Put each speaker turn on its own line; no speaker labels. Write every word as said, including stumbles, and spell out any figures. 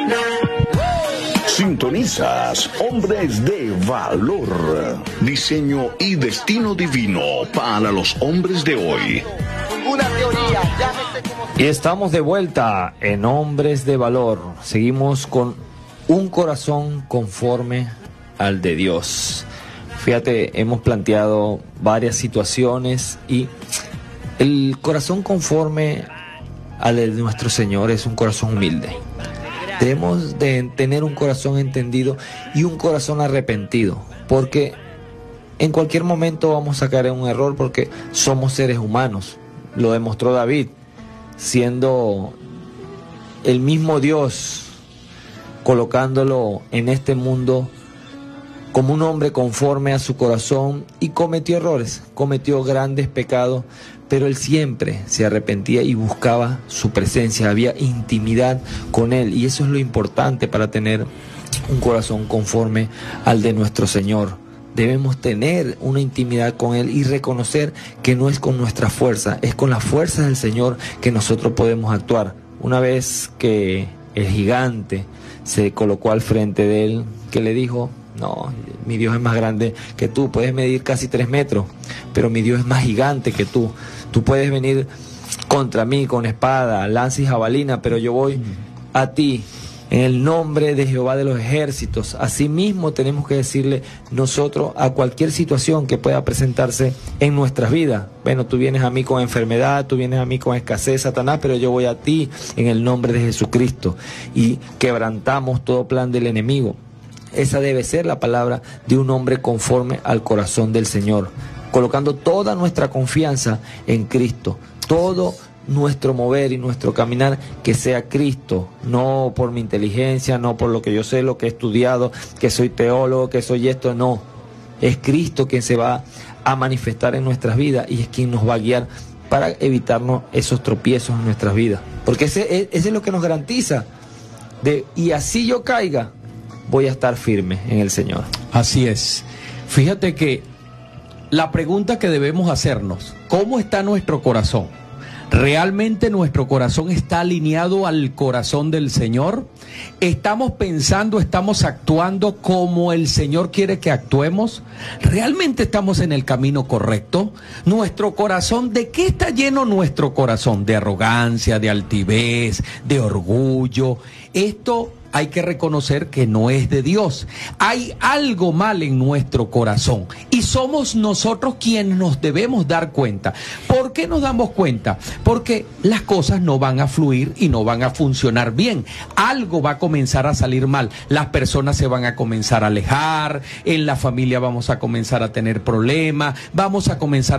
Sintonizas Hombres de Valor, diseño y destino divino para los hombres de hoy.
Y estamos de vuelta en Hombres de Valor. Seguimos con un corazón conforme al de Dios. Fíjate, hemos planteado varias situaciones y el corazón conforme al de nuestro Señor es un corazón humilde. Debemos de tener un corazón entendido y un corazón arrepentido, porque en cualquier momento vamos a caer en un error porque somos seres humanos. Lo demostró David, siendo el mismo Dios, colocándolo en este mundo como un hombre conforme a su corazón, y cometió errores, cometió grandes pecados, pero él siempre se arrepentía y buscaba su presencia, había intimidad con él, y eso es lo importante para tener un corazón conforme al de nuestro Señor. Debemos tener una intimidad con él y reconocer que no es con nuestra fuerza, es con la fuerza del Señor que nosotros podemos actuar. Una vez que el gigante se colocó al frente de él, que le dijo: no, mi Dios es más grande que tú, puedes medir casi tres metros, pero mi Dios es más gigante que tú. Tú puedes venir contra mí con espada, lanza y jabalina, pero yo voy a ti en el nombre de Jehová de los ejércitos. Asimismo tenemos que decirle nosotros a cualquier situación que pueda presentarse en nuestras vidas. Bueno, tú vienes a mí con enfermedad, tú vienes a mí con escasez, Satanás, pero yo voy a ti en el nombre de Jesucristo, y quebrantamos todo plan del enemigo. Esa debe ser la palabra de un hombre conforme al corazón del Señor, colocando toda nuestra confianza en Cristo, todo nuestro mover y nuestro caminar que sea Cristo, no por mi inteligencia, no por lo que yo sé, lo que he estudiado, que soy teólogo, que soy esto, no. Es Cristo quien se va a manifestar en nuestras vidas y es quien nos va a guiar para evitarnos esos tropiezos en nuestras vidas, porque ese, ese es lo que nos garantiza de, y así yo caiga, voy a estar firme en el Señor.
Así es. Fíjate que la pregunta que debemos hacernos: ¿cómo está nuestro corazón? ¿Realmente nuestro corazón está alineado al corazón del Señor? ¿Estamos pensando, estamos actuando como el Señor quiere que actuemos? ¿Realmente estamos en el camino correcto? ¿Nuestro corazón, de qué está lleno nuestro corazón? ¿De arrogancia, de altivez, de orgullo? Esto hay que reconocer que no es de Dios. Hay algo mal en nuestro corazón y somos nosotros quienes nos debemos dar cuenta. ¿Por qué nos damos cuenta? Porque las cosas no van a fluir y no van a funcionar bien. Algo va a comenzar a salir mal. Las personas se van a comenzar a alejar, en la familia vamos a comenzar a tener problemas, vamos a comenzar